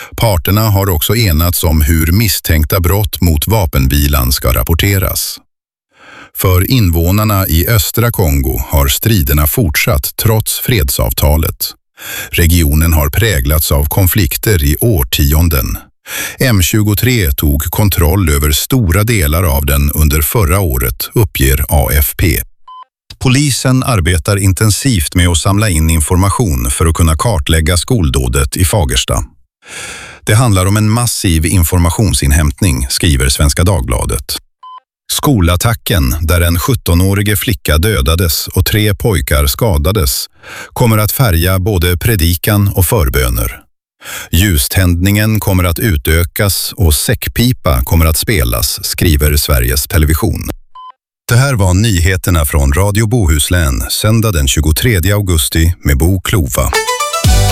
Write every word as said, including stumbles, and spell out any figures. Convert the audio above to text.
Parterna har också enats om hur misstänkta brott mot vapenvilan ska rapporteras. För invånarna i östra Kongo har striderna fortsatt trots fredsavtalet. Regionen har präglats av konflikter i årtionden. M tjugotre tog kontroll över stora delar av den under förra året, uppger A F P. Polisen arbetar intensivt med att samla in information för att kunna kartlägga skoldådet i Fagersta. Det handlar om en massiv informationsinhämtning, skriver Svenska Dagbladet. Skolattacken, där en sjuttonårige flicka dödades och tre pojkar skadades, kommer att färga både predikan och förböner. Ljuständningen kommer att utökas och säckpipa kommer att spelas, skriver Sveriges Television. Det här var nyheterna från Radio Bohuslän, söndag den tjugotredje augusti med Bo Klova.